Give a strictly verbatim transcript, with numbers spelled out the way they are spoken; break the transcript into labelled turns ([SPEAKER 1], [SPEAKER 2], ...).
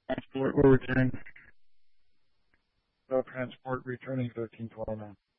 [SPEAKER 1] Transport will return. So transport returning thirteen twelve now.